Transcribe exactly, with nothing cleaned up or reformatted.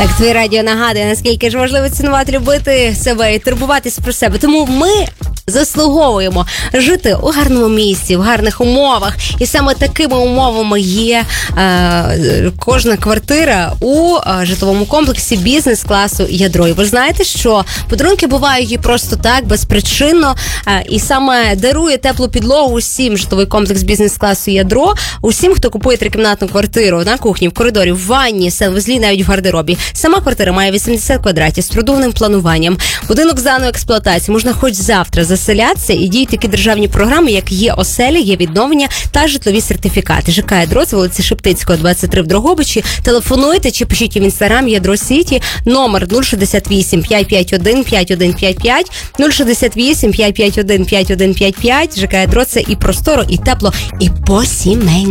Так, твоє радіо нагадує, наскільки ж важливо цінувати, любити себе і турбуватись про себе. Тому ми заслуговуємо жити у гарному місці, в гарних умовах. І саме такими умовами є е, кожна квартира у е, житловому комплексі бізнес-класу «Ядро». І ви знаєте, що подарунки бувають і просто так, безпричинно. Е, і саме дарує теплу підлогу усім житловий комплекс бізнес-класу «Ядро», усім, хто купує трикімнатну квартиру на кухні, в коридорі, в ванні, санвузлі, навіть в гардеробі. Сама квартира має вісімдесят квадратів з трудовим плануванням. Будинок зданої експлуатації. Можна хоч завтра заселятися, і діють такі державні програми, як є оселя, є відновлення та житлові сертифікати. ЖК «Ядро», вулиці Шептицького, двадцять три в Дрогобичі. Телефонуйте чи пишіть в інстаграм «Ядро Сіті», номер нуль шістдесят вісім п'ятсот п'ятдесят один п'ятдесят один п'ятдесят п'ять, нуль шістдесят вісім п'ятсот п'ятдесят один п'ятдесят один п'ятдесят п'ять. ЖК «Ядро» – це і просторо, і тепло, і по-сімейному.